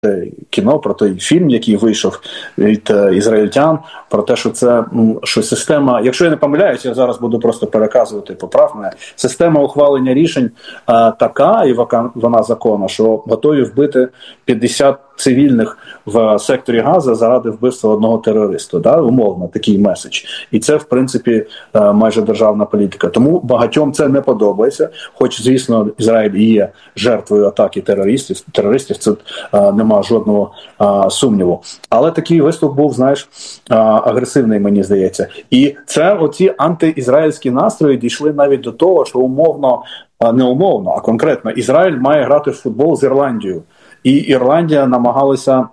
кіно, про той фільм, який вийшов від ізраїльтян, про те, що це що система, якщо я не помиляюсь, я зараз буду просто переказувати, поправ мене, система ухвалення рішень така, і вона законна, що готові вбити 50 цивільних в секторі Газа заради вбивства одного терориста, да? Умовно, такий меседж. І це, в принципі, майже державна політика. Тому багатьом це не подобається, хоч, звісно, Ізраїль є жертвою атаки терористів, це нема жодного сумніву. Але такий виступ був, знаєш, агресивний, мені здається. І це оці антиізраїльські настрої дійшли навіть до того, що не умовно, а конкретно, Ізраїль має грати в футбол з Ірландією. І Ірландія намагалася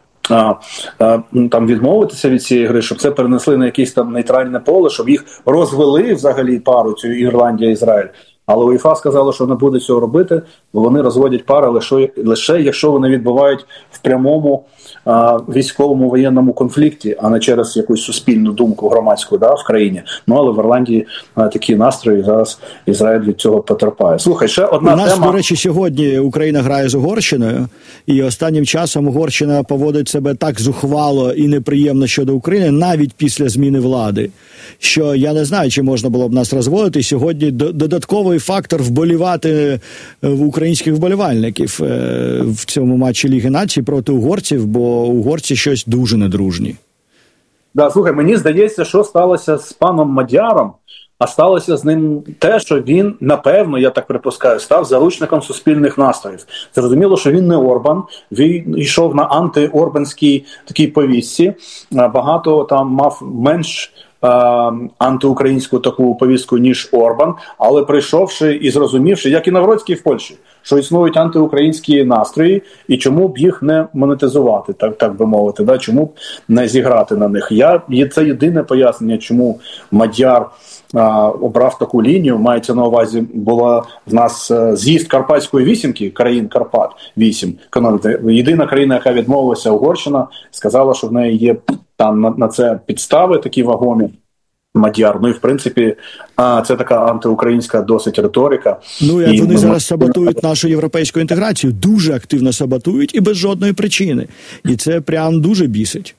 там відмовитися від цієї гри, щоб це перенесли на якесь там нейтральне поле, щоб їх розвели взагалі пару, цю Ірландія-Ізраїль. Але УЄФА сказала, що не буде цього робити, бо вони розводять пари лише якщо вони відбувають в прямому військовому воєнному конфлікті, а не через якусь суспільну думку громадську, да, в країні. Ну, але в Ірландії такі настрої, зараз Ізраїль від цього потерпає. Слухай, ще одна тема. У нас, до речі, сьогодні Україна грає з Угорщиною, і останнім часом Угорщина поводить себе так зухвало і неприємно щодо України, навіть після зміни влади, що я не знаю, чи можна було б нас розводити. Сьогодні додатковий фактор вболівати в українських вболівальників в цьому матчі Ліги Націй проти угорців, бо угорці щось дуже недружні. Да, слухай, мені здається, що сталося з паном Мадяром, а сталося з ним те, що він, напевно, я так припускаю, став заручником суспільних настроїв. Зрозуміло, що він не Орбан, він йшов на антиорбанській такій повістці, багато там мав менш антиукраїнську таку повістку, ніж Орбан, але прийшовши і зрозумівши, як і Навроцький в Польщі, що існують антиукраїнські настрої, і чому б їх не монетизувати, так би мовити, да? Чому б не зіграти на них. Це єдине пояснення, чому Мадяр обрав таку лінію. Мається на увазі, була в нас з'їзд Карпатської вісімки, країн Карпат 8, єдина країна, яка відмовилася, Угорщина, сказала, що в неї є там на це підстави такі вагомі. Мадяр. Ну і в принципі, це така антиукраїнська досить риторика. Ну і вони зараз саботують нашу європейську інтеграцію, дуже активно саботують і без жодної причини. І це прям дуже бісить.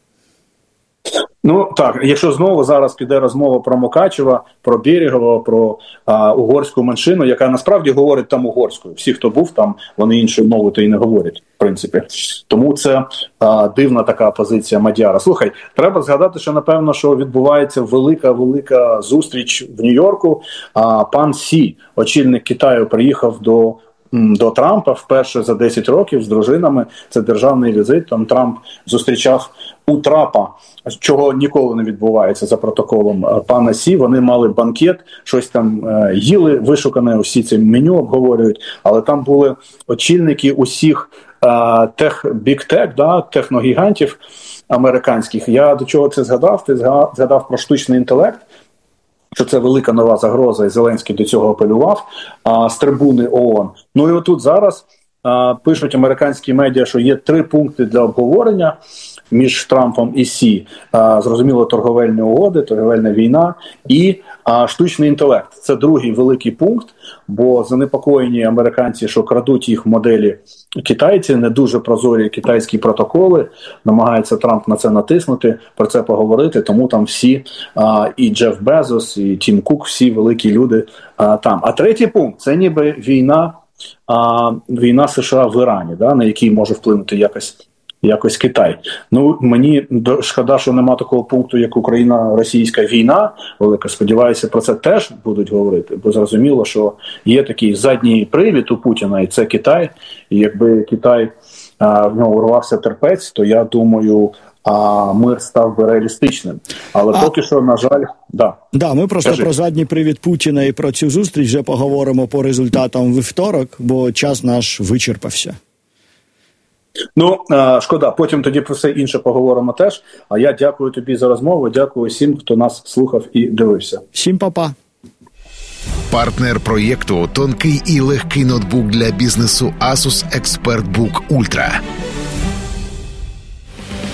Ну так, якщо знову зараз піде розмова про Мукачева, про Берегова, про угорську меншину, яка насправді говорить там угорською. Всі, хто був там, вони іншою мовою то і не говорять, в принципі. Тому це дивна така позиція Мадяра. Слухай, треба згадати, що напевно, що відбувається велика зустріч в Нью-Йорку. Пан Сі, очільник Китаю, приїхав до Трампа вперше за 10 років з дружинами. Це державний візит. Там Трамп зустрічав у Трапа, чого ніколи не відбувається за протоколом пана Сі. Вони мали банкет, щось там їли вишукане, усі це меню обговорюють, але там були очільники усіх біг-тек, да, техногігантів американських. Я до чого це згадав? Ти згадав про штучний інтелект, що це велика нова загроза, і Зеленський до цього апелював з трибуни ООН. Ну і отут зараз пишуть американські медіа, що є 3 пункти для обговорення між Трампом і Сі. Зрозуміло, торговельні угоди, торговельна війна і штучний інтелект. Це другий великий пункт, бо занепокоєні американці, що крадуть їх моделі китайці, не дуже прозорі китайські протоколи, намагається Трамп на це натиснути, про це поговорити, тому там всі, і Джеф Безос, і Тім Кук, всі великі люди там. А третій пункт – це ніби війна США в Ірані, да, на який може вплинути якось Китай. Ну, мені шкода, що нема такого пункту, як Україна-російська війна велика. Сподіваюся, про це теж будуть говорити, бо зрозуміло, що є такий задній привід у Путіна, і це Китай. І якби Китай в нього урвався терпець, то я думаю, мир став би реалістичним. Але поки що, на жаль, Да, ми просто про задній привід Путіна і про цю зустріч вже поговоримо по результатам вівторок, бо час наш вичерпався. Ну, шкода, потім тоді про все інше поговоримо теж. А я дякую тобі за розмову, дякую всім, хто нас слухав і дивився. Всім па-па. Партнер проєкту – тонкий і легкий ноутбук для бізнесу Asus ExpertBook Ultra.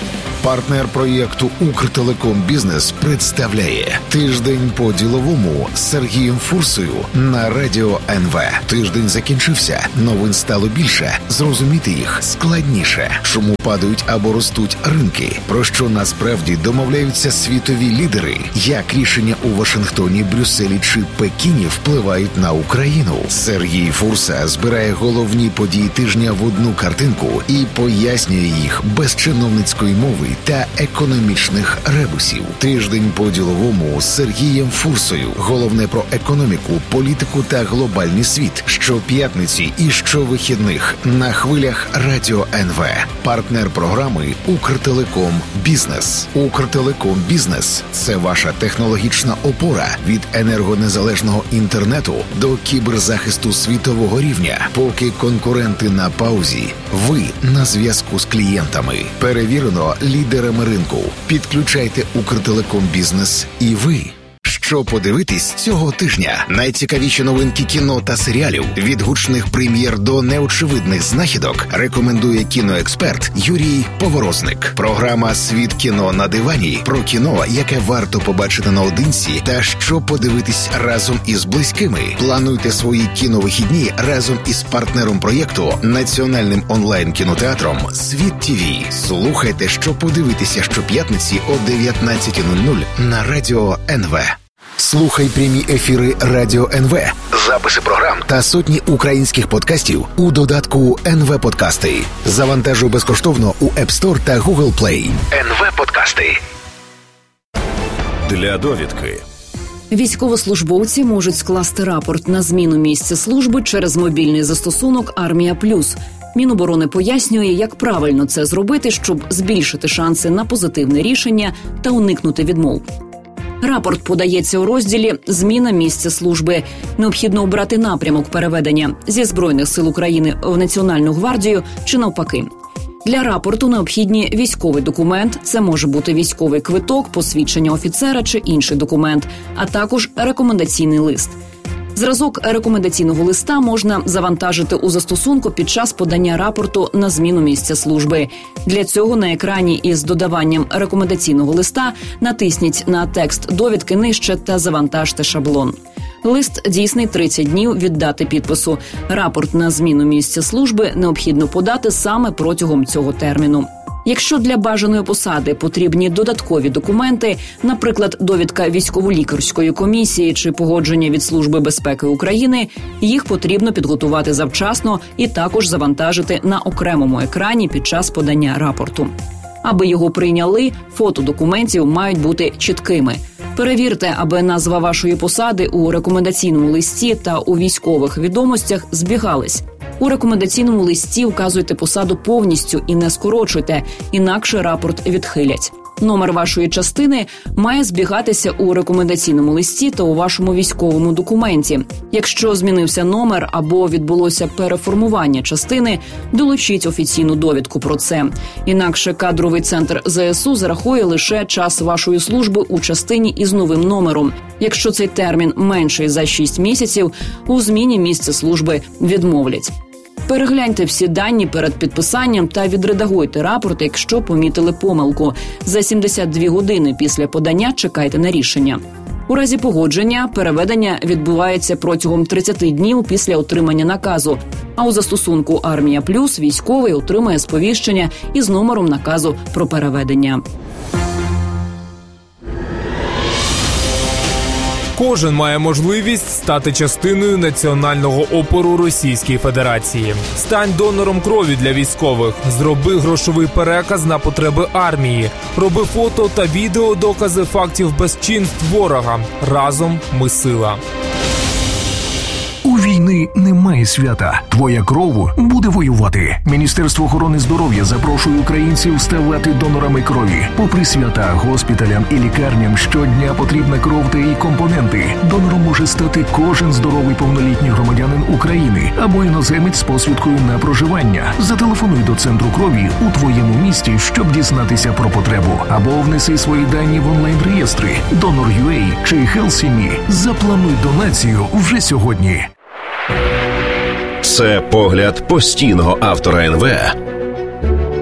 Партнер проєкту «Укртелеком Бізнес» представляє «Тиждень по-діловому» з Сергієм Фурсою на Радіо НВ. Тиждень закінчився, новин стало більше, зрозуміти їх складніше. Чому падають або ростуть ринки? Про що насправді домовляються світові лідери? Як рішення у Вашингтоні, Брюсселі чи Пекіні впливають на Україну? Сергій Фурса збирає головні події тижня в одну картинку і пояснює їх без чиновницької мови та економічних ребусів. Тиждень по-діловому з Сергієм Фурсою. Головне про економіку, політику та глобальний світ. Щоп'ятниці і щовихідних на хвилях Радіо НВ. Партнер програми «Укртелеком Бізнес». «Укртелеком Бізнес» – це ваша технологічна опора від енергонезалежного інтернету до кіберзахисту світового рівня. Поки конкуренти на паузі, ви на зв'язку з клієнтами. Перевірено лідерами ринку. Підключайте «Укртелеком Бізнес» і ви. Що подивитись цього тижня? Найцікавіші новинки кіно та серіалів. Від гучних прем'єр до неочевидних знахідок рекомендує кіноексперт Юрій Поворозник. Програма «Світ кіно на дивані» про кіно, яке варто побачити наодинці та що подивитись разом із близькими. Плануйте свої кіновихідні разом із партнером проєкту, національним онлайн-кінотеатром «Світ ТВ». Слухайте, що подивитися щоп'ятниці о 19:00 на Радіо НВ. Слухай прямі ефіри Радіо НВ, записи програм та сотні українських подкастів у додатку НВ Подкасти. Завантажуй безкоштовно у App Store та Google Play. НВ Подкасти. Для довідки. Військовослужбовці можуть скласти рапорт на зміну місця служби через мобільний застосунок «Армія Плюс». Міноборони пояснює, як правильно це зробити, щоб збільшити шанси на позитивне рішення та уникнути відмов. Рапорт подається у розділі «Зміна місця служби». Необхідно обрати напрямок переведення зі Збройних сил України в Національну гвардію чи навпаки. Для рапорту необхідні військовий документ, це може бути військовий квиток, посвідчення офіцера чи інший документ, а також рекомендаційний лист. Зразок рекомендаційного листа можна завантажити у застосунку під час подання рапорту на зміну місця служби. Для цього на екрані із додаванням рекомендаційного листа натисніть на текст довідки нижче та завантажте шаблон. Лист дійсний 30 днів від дати підпису. Рапорт на зміну місця служби необхідно подати саме протягом цього терміну. Якщо для бажаної посади потрібні додаткові документи, наприклад, довідка військово-лікарської комісії чи погодження від Служби безпеки України, їх потрібно підготувати завчасно і також завантажити на окремому екрані під час подання рапорту. Аби його прийняли, фото документів мають бути чіткими. Перевірте, аби назва вашої посади у рекомендаційному листі та у військових відомостях збігались. У рекомендаційному листі вказуйте посаду повністю і не скорочуйте, інакше рапорт відхилять. Номер вашої частини має збігатися у рекомендаційному листі та у вашому військовому документі. Якщо змінився номер або відбулося переформування частини, долучіть офіційну довідку про це. Інакше кадровий центр ЗСУ зарахує лише час вашої служби у частині із новим номером. Якщо цей термін менший за 6 місяців, у зміні місця служби відмовлять. Перегляньте всі дані перед підписанням та відредагуйте рапорт, якщо помітили помилку. За 72 години після подання чекайте на рішення. У разі погодження переведення відбувається протягом 30 днів після отримання наказу, а у застосунку «Армія Плюс» військовий отримає сповіщення із номером наказу про переведення. Кожен має можливість стати частиною національного опору Російської Федерації. Стань донором крові для військових. Зроби грошовий переказ на потреби армії. Роби фото та відео докази фактів безчинств ворога. Разом ми сила. У війни немає свята. Твоя кров буде воювати. Міністерство охорони здоров'я запрошує українців ставати донорами крові. Попри свята, госпіталям і лікарням щодня потрібна кров та її компоненти. Донором може стати кожен здоровий повнолітній громадянин України або іноземець з посвідкою на проживання. Зателефонуй до центру крові у твоєму місті, щоб дізнатися про потребу. Або внеси свої дані в онлайн-реєстри Donor.ua чи HealthSemi. Заплануй донацію вже сьогодні. Це погляд постійного автора НВ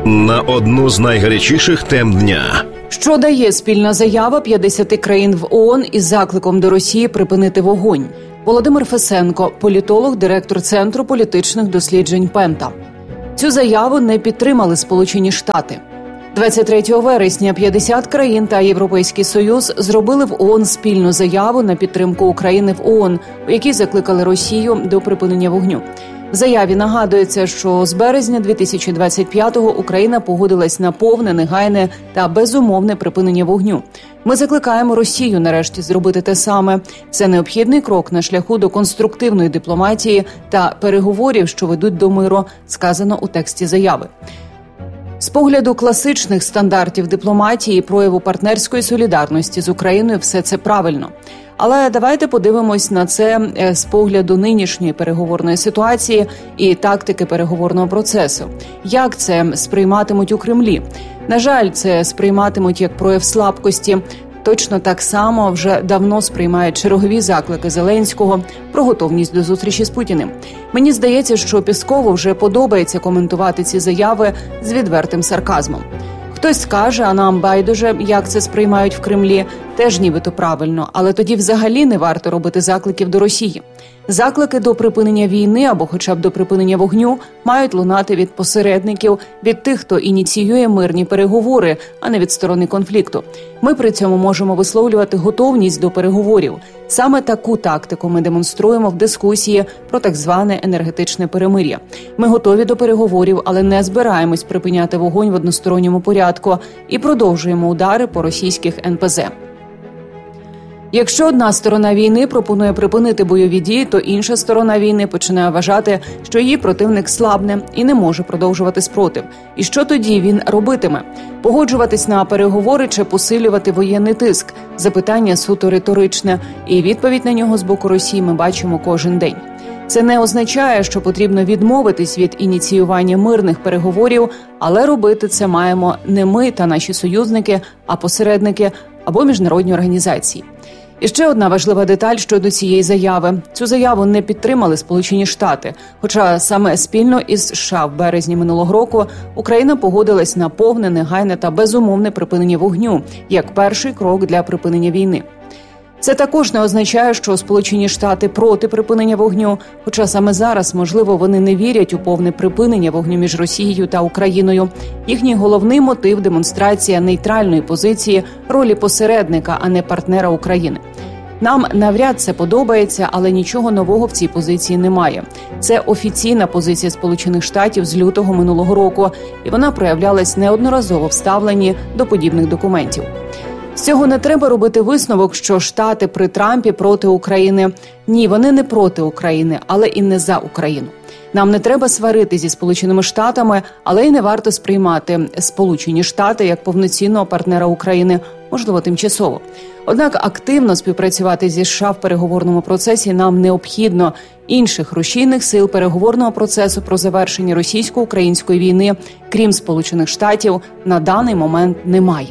на одну з найгарячіших тем дня. Що дає спільна заява 50 країн в ООН із закликом до Росії припинити вогонь? Володимир Фесенко, політолог, директор Центру політичних досліджень Пента. Цю заяву не підтримали Сполучені Штати. 23 вересня 50 країн та Європейський Союз зробили в ООН спільну заяву на підтримку України в ООН, у якій закликали Росію до припинення вогню. В заяві нагадується, що з березня 2025-го Україна погодилась на повне, негайне та безумовне припинення вогню. Ми закликаємо Росію нарешті зробити те саме. Це необхідний крок на шляху до конструктивної дипломатії та переговорів, що ведуть до миру, сказано у тексті заяви. З погляду класичних стандартів дипломатії і прояву партнерської солідарності з Україною все це правильно. Але давайте подивимось на це з погляду нинішньої переговорної ситуації і тактики переговорного процесу. Як це сприйматимуть у Кремлі? На жаль, це сприйматимуть як прояв слабкості. Точно так само вже давно сприймають чергові заклики Зеленського про готовність до зустрічі з Путіним. Мені здається, що Пєскову вже подобається коментувати ці заяви з відвертим сарказмом. Хтось скаже, а нам байдуже, як це сприймають в Кремлі, теж нібито правильно, але тоді взагалі не варто робити закликів до Росії. Заклики до припинення війни або хоча б до припинення вогню мають лунати від посередників, від тих, хто ініціює мирні переговори, а не від сторони конфлікту. Ми при цьому можемо висловлювати готовність до переговорів. Саме таку тактику ми демонструємо в дискусії про так зване енергетичне перемир'я. Ми готові до переговорів, але не збираємось припиняти вогонь в односторонньому порядку і продовжуємо удари по російських НПЗ. Якщо одна сторона війни пропонує припинити бойові дії, то інша сторона війни починає вважати, що її противник слабне і не може продовжувати спротив. І що тоді він робитиме? Погоджуватись на переговори чи посилювати воєнний тиск? Запитання суто риторичне, і відповідь на нього з боку Росії ми бачимо кожен день. Це не означає, що потрібно відмовитись від ініціювання мирних переговорів, але робити це маємо не ми та наші союзники, а посередники або міжнародні організації. І ще одна важлива деталь щодо цієї заяви. Цю заяву не підтримали Сполучені Штати, хоча саме спільно із США в березні минулого року Україна погодилась на повне, негайне та безумовне припинення вогню, як перший крок для припинення війни. Це також не означає, що Сполучені Штати проти припинення вогню, хоча саме зараз, можливо, вони не вірять у повне припинення вогню між Росією та Україною. Їхній головний мотив – демонстрація нейтральної позиції, ролі посередника, а не партнера України. Нам навряд це подобається, але нічого нового в цій позиції немає. Це офіційна позиція Сполучених Штатів з лютого минулого року, і вона проявлялась неодноразово в ставленні до подібних документів. З цього не треба робити висновок, що Штати при Трампі проти України. Ні, вони не проти України, але і не за Україну. Нам не треба сварити зі Сполученими Штатами, але й не варто сприймати Сполучені Штати як повноцінного партнера України, можливо, тимчасово. Однак активно співпрацювати зі США в переговорному процесі нам необхідно. Інших рушійних сил переговорного процесу про завершення російсько-української війни, крім Сполучених Штатів, на даний момент немає.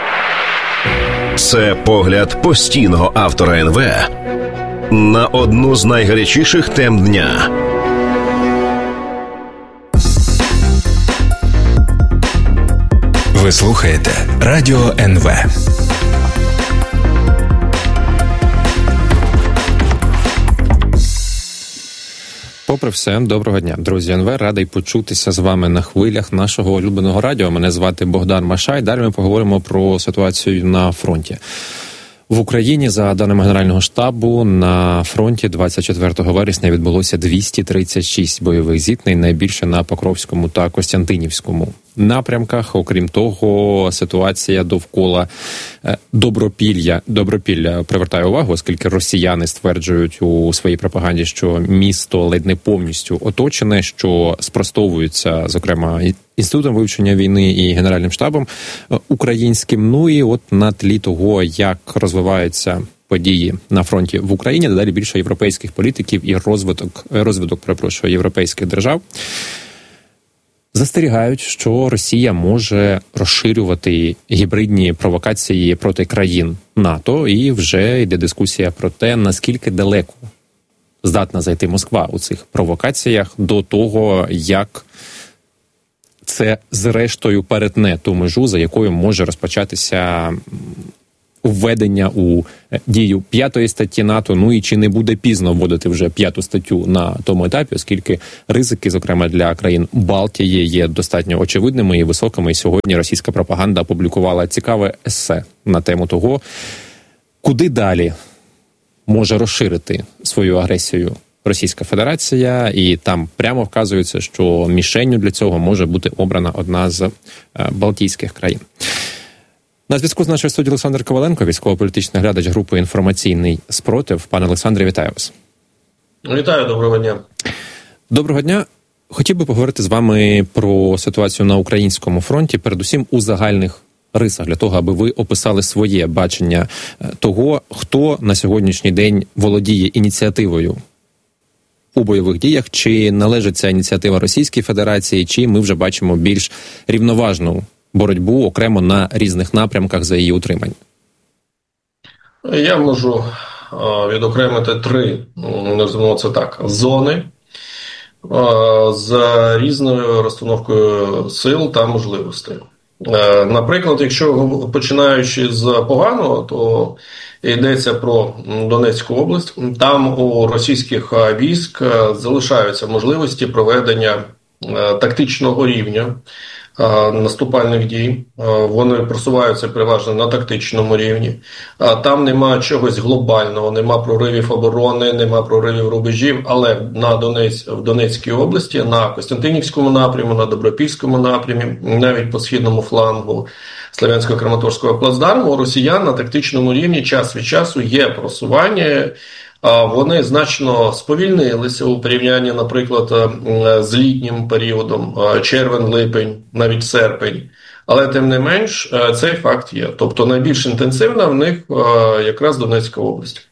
Це погляд постійного автора НВ на одну з найгарячіших тем дня. Ви слухаєте Радіо НВ. Попри все, доброго дня, друзі НВ. Радий почутися з вами на хвилях нашого улюбленого радіо. Мене звати Богдан Машай. Далі ми поговоримо про ситуацію на фронті. В Україні, за даними Генерального штабу, на фронті 24 вересня відбулося 236 бойових зіткнень, найбільше на Покровському та Костянтинівському напрямках. Окрім того, ситуація довкола Добропілля привертає увагу, оскільки росіяни стверджують у своїй пропаганді, що місто ледь не повністю оточене, що спростовується, зокрема, Інститутом вивчення війни і Генеральним штабом українським. Ну і от на тлі того, як розвиваються події на фронті в Україні, дедалі більше європейських політиків і розвиток європейських держав застерігають, що Росія може розширювати гібридні провокації проти країн НАТО, і вже йде дискусія про те, наскільки далеко здатна зайти Москва у цих провокаціях до того, як це зрештою перетне ту межу, за якою може розпочатися введення у дію 5-ї статті НАТО, ну і чи не буде пізно вводити вже 5-ту статтю на тому етапі, оскільки ризики, зокрема для країн Балтії, є достатньо очевидними і високими. І сьогодні російська пропаганда опублікувала цікаве есе на тему того, куди далі може розширити свою агресію Російська Федерація, і там прямо вказується, що мішенню для цього може бути обрана одна з балтійських країн. На зв'язку з нашою студією Олександр Коваленко, військово-політичний глядач групи «Інформаційний спротив». Пане Олександре, вітаю вас. Вітаю, доброго дня. Доброго дня. Хотів би поговорити з вами про ситуацію на українському фронті, передусім у загальних рисах, для того, аби ви описали своє бачення того, хто на сьогоднішній день володіє ініціативою у бойових діях, чи належить ця ініціатива Російській Федерації, чи ми вже бачимо більш рівноважну боротьбу окремо на різних напрямках за її утримання? Я можу відокремити 3, називаємо це так, зони з різною розстановкою сил та можливостей. Наприклад, якщо починаючи з поганого, то йдеться про Донецьку область. Там у російських військ залишаються можливості проведення тактичного рівня наступальних дій. Вони просуваються переважно на тактичному рівні. Там немає чогось глобального, нема проривів оборони, нема проривів рубежів, але в Донецькій області, на Костянтинівському напряму, на Добропільському напрямі, навіть по східному флангу Слов'янсько-Краматорського плацдарму у росіян на тактичному рівні час від часу є просування. Вони значно сповільнилися у порівнянні, наприклад, з літнім періодом, червень-липень, навіть серпень. Але, тим не менш, цей факт є. Тобто, найбільш інтенсивна в них якраз Донецька область.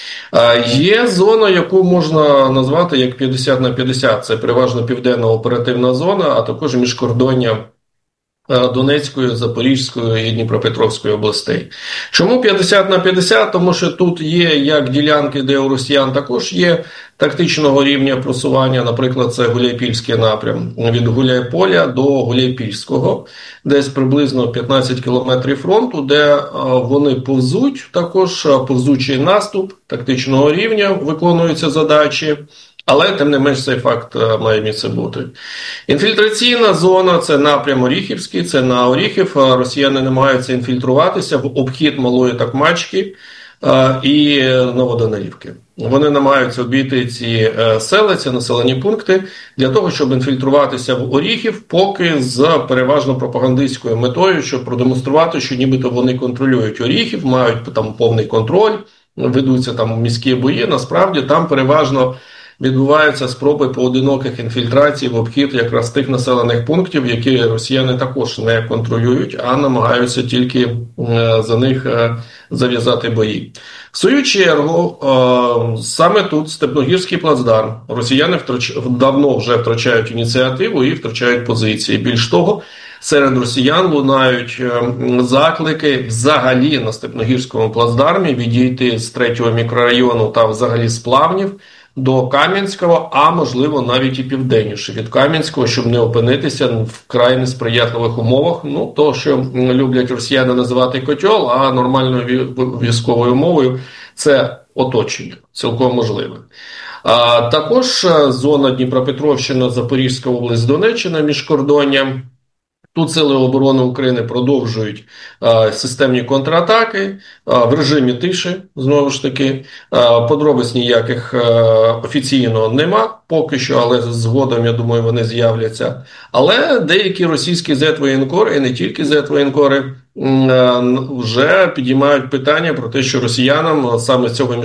Є зона, яку можна назвати як 50/50. Це переважно південна оперативна зона, а також міжкордоння Донецької, Запорізької і Дніпропетровської областей. Чому 50/50? Тому що тут є як ділянки, де у росіян також є тактичного рівня просування, наприклад, це Гуляйпільський напрям, від Гуляйполя до Гуляйпільського, десь приблизно 15 кілометрів фронту, де вони повзуть, також повзучий наступ тактичного рівня, виконуються задачі. Але, тим не менш, цей факт має місце бути. Інфільтраційна зона – це напрям Оріхівський, це на Оріхів. Росіяни намагаються інфільтруватися в обхід Малої Токмачки і Новоданилівки. Вони намагаються обійти ці села, ці населені пункти, для того, щоб інфільтруватися в Оріхів, поки з переважно пропагандистською метою, щоб продемонструвати, що нібито вони контролюють Оріхів, мають там повний контроль, ведуться там міські бої. Насправді там переважно відбуваються спроби поодиноких інфільтрацій в обхід якраз тих населених пунктів, які росіяни також не контролюють, а намагаються тільки за них зав'язати бої. В свою чергу, саме тут, Степногірський плацдарм, росіяни давно вже втрачають ініціативу і втрачають позиції. Більш того, серед росіян лунають заклики взагалі на Степногірському плацдармі відійти з 3-го мікрорайону та взагалі з Плавнів до Кам'янського, а можливо навіть і південніше від Кам'янського, щоб не опинитися в вкрай несприятливих умовах. Ну, то, що люблять росіяни називати котел, а нормальною військовою мовою це оточення, цілком можливе. Також зона Дніпропетровщина, Запорізька область, Донеччина, міжкордоння. Тут Сили оборони України продовжують системні контратаки в режимі тиші, знову ж таки. Подробиць ніяких офіційно нема поки що, але згодом, я думаю, вони з'являться. Але деякі російські зет-воєнкори, і не тільки зет-воєнкори, вже підіймають питання про те, що росіянам саме з цього